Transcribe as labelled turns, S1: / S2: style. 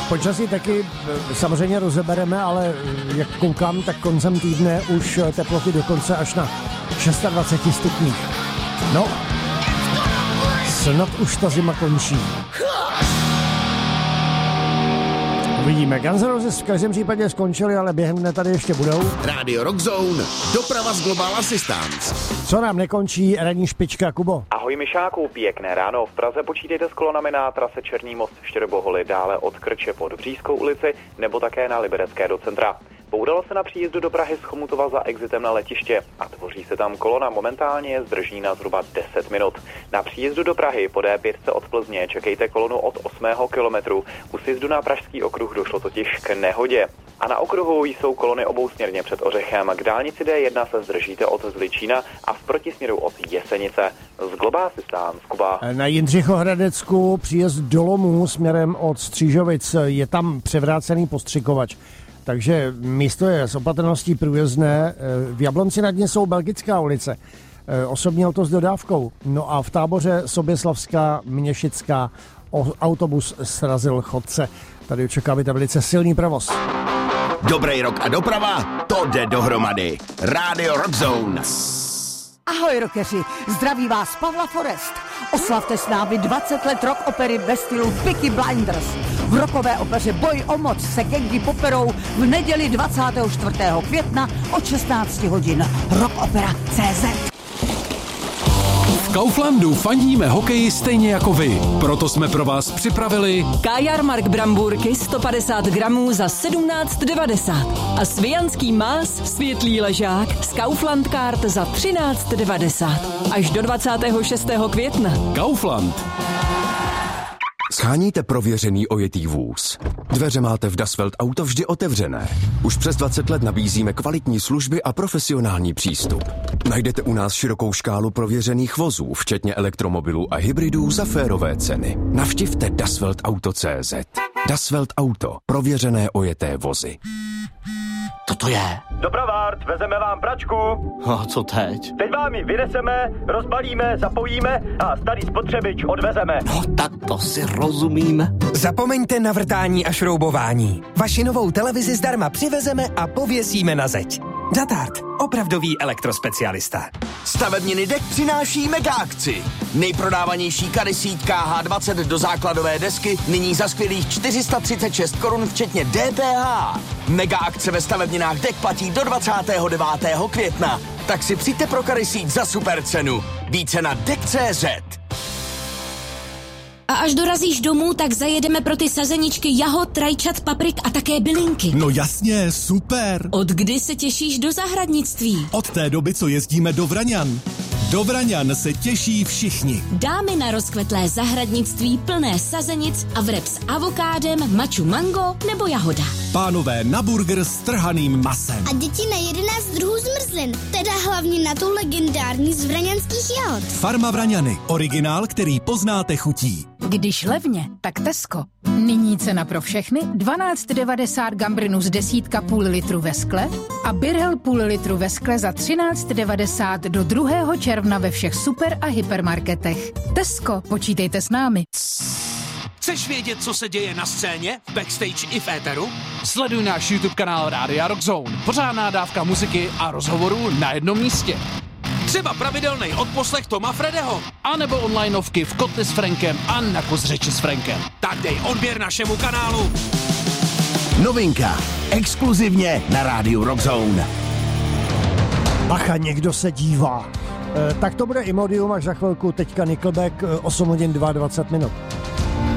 S1: Počasí taky samozřejmě rozebereme, ale jak koukám, tak koncem týdne už teploty dokonce až na 26 stupních. No, snad už ta zima končí. Uvidíme. Guns N' Roses v každém případě skončili, ale během dne tady ještě budou.
S2: Radio Rock Zone, doprava z Global Assistance.
S1: Co nám nekončí, ranní špička, Kubo.
S3: Ahoj Mišáku, pěkné ráno. V Praze počítejte s kolonami na trase Černý most Štěrboholy, dále od Krče pod Břížskou ulici nebo také na Liberecké do centra. Poudalo se na příjezdu do Prahy z Chomutova za exitem na letiště a tvoří se tam kolona, momentálně je zdrží na zhruba 10 minut. Na příjezdu do Prahy po D5 od Plzně čekejte kolonu od 8. kilometru. U sjezdu na Pražský okruh došlo totiž k nehodě. A na okruhu jsou kolony obousměrně před Ořechem. K dálnici D1 se zdržíte od Zličína a v protisměru od Jesenice. Z Global Assistance, Kuba.
S1: Na Jindřichohradecku příjezd do Lomů směrem od Střížovic, je tam převrácený postřikovač. Takže místo je s opatrností průjezdné. V Jablonci nad ní jsou Belgická ulice. Osobní auto s dodávkou. No a v Táboře Soběslavská, Měšická autobus srazil chodce. Tady očekáváte velice silný provoz.
S2: Dobrý rok a doprava, to jde dohromady. Radio Rock Zone.
S4: Ahoj rockeři, zdraví vás Pavla Forest. Oslavte s námi 20 let rock opery ve stylu Peaky Blinders. V rockové opeře Boj o moc se gangy poperou v neděli 24. května od 16 hodin. Rockopera.cz.
S5: V Kauflandu fandíme hokeji stejně jako vy. Proto jsme pro vás připravili
S6: Kajarmark Bramburky 150 gramů za 17,90 a svijanský más světlý ležák z Kaufland Card za 13,90 až do 26. května.
S5: Kaufland.
S7: Sháníte prověřený ojetý vůz. Dveře máte v Dasvelt Auto vždy otevřené. Už přes 20 let nabízíme kvalitní služby a profesionální přístup. Najdete u nás širokou škálu prověřených vozů, včetně elektromobilů a hybridů za férové ceny. Navštivte dasveltauto.cz. Dasvelt Auto. Prověřené ojeté vozy.
S8: To je.
S9: Dopravárd, vezeme vám pračku.
S8: A co teď?
S9: Teď vám ji vyneseme, rozbalíme, zapojíme a starý spotřebič odvezeme.
S8: No tak to si rozumíme.
S10: Zapomeňte na vrtání a šroubování. Vaši novou televizi zdarma přivezeme a pověsíme na zeď. Datard, opravdový elektrospecialista.
S2: Stavebniny DEK přináší mega akci. Nejprodávanější kady síť KH20 do základové desky nyní za skvělých 436 korun včetně DPH. Mega akce ve stavebninách DEK platí do 29. května. Tak si přijďte pro kady síť za super cenu. Více na DEK.cz.
S11: A až dorazíš domů, tak zajedeme pro ty sazeničky jahod, rajčat, paprik a také bylinky.
S12: No jasně, super.
S11: Od kdy se těšíš do zahradnictví?
S12: Od té doby, co jezdíme do Vraňan. Do Vraňan se těší všichni.
S11: Dámy na rozkvetlé zahradnictví plné sazenic a vreb s avokádem, maču mango nebo jahoda.
S12: Pánové na burger s trhaným masem.
S13: A děti na 11 druhů zmrzlin, teda hlavně na tu legendární z vraňanských jahod.
S12: Farma Vraňany, originál, který poznáte chutí.
S14: Když levně, tak Tesco. Nyní cena pro všechny 12,90 gambrinus desítka půl litru ve skle a Birhel půl litru ve skle za 13,90 do 2. června ve všech super a hypermarketech. Tesco, počítejte s námi.
S5: Chceš vědět, co se děje na scéně, backstage i v éteru? Sleduj náš YouTube kanál Rádia Rock Zone. Pořádná dávka muziky a rozhovorů na jednom místě. Třeba pravidelný odposlech Toma Fredeho. A nebo onlineovky v Kotli s Frankem a na Kozřeči s Frankem. Tak dej odběr našemu kanálu.
S2: Novinka. Exkluzivně na Rádiu Rock Zone.
S1: Bacha, někdo se dívá. Tak to bude Imodium až za chvilku. Teďka Nickelback, 8 hodin 22 minut.